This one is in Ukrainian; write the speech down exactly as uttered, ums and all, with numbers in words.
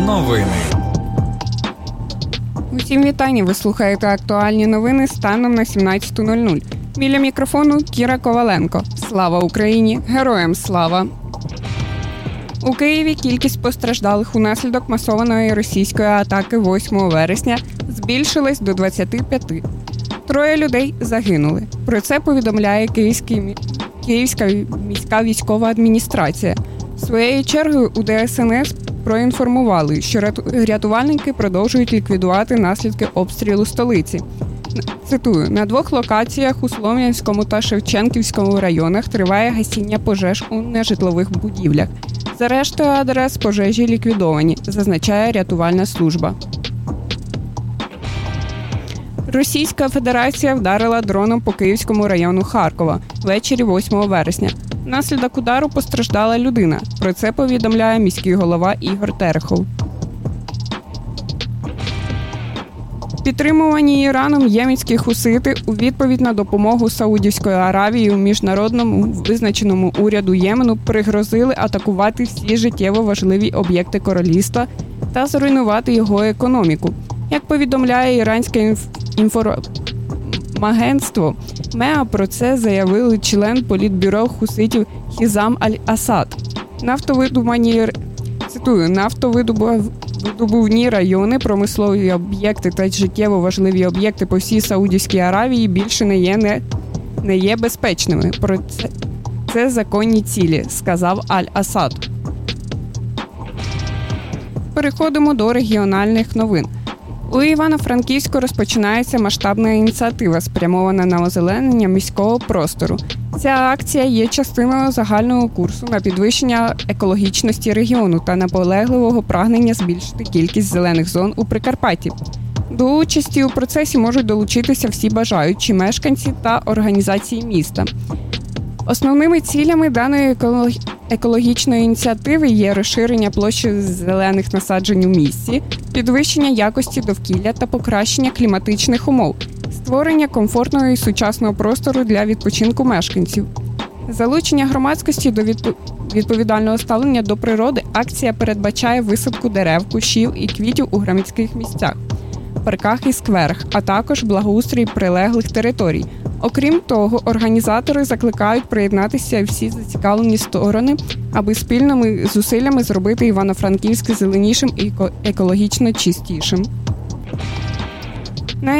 Новини. Усім вітання! Ви слухаєте актуальні новини станом на сімнадцята нуль нуль. Біля мікрофону Кіра Коваленко. Слава Україні! Героям слава! У Києві кількість постраждалих унаслідок масованої російської атаки восьмого вересня збільшилась до двадцяти п'яти. Троє людей загинули. Про це повідомляє Київський, Київська міська військова адміністрація. Своєю чергою у Де Ес Ен Ес проінформували, що рятувальники продовжують ліквідувати наслідки обстрілу столиці. Цитую, на двох локаціях у Слов'янському та Шевченківському районах триває гасіння пожеж у нежитлових будівлях. За рештою адрес пожежі ліквідовані, зазначає рятувальна служба. Російська Федерація вдарила дроном по Київському району Харкова ввечері восьмого вересня. Внаслідок удару постраждала людина. Про це повідомляє міський голова Ігор Терехов. Підтримувані Іраном єменські хусити у відповідь на допомогу Саудівської Аравії у міжнародному визначеному уряду Ємену пригрозили атакувати всі життєво важливі об'єкти королівства та зруйнувати його економіку. Як повідомляє іранське інф... інформагентство, МЕА, про це заявили член політбюро хуситів Хізам Аль-Асад. Нафтовидобувані, цитую, нафтовидобувні райони, промислові об'єкти та життєво важливі об'єкти по всій Саудівській Аравії більше не є, не, не є безпечними. Про це, це законні цілі, сказав Аль-Асад. Переходимо до регіональних новин. У Івано-Франківську розпочинається масштабна ініціатива, спрямована на озеленення міського простору. Ця акція є частиною загального курсу на підвищення екологічності регіону та наполегливого прагнення збільшити кількість зелених зон у Прикарпатті. До участі у процесі можуть долучитися всі бажаючі мешканці та організації міста. Основними цілями даної екологічної ініціативи є розширення площі зелених насаджень у місті, підвищення якості довкілля та покращення кліматичних умов, створення комфортного і сучасного простору для відпочинку мешканців. Залучення громадськості до відповідального ставлення до природи акція передбачає висадку дерев, кущів і квітів у громадських місцях, парках і скверах, а також благоустрій прилеглих територій. Окрім того, організатори закликають приєднатися всі зацікавлені сторони, аби спільними зусиллями зробити Івано-Франківськ зеленішим і екологічно чистішим.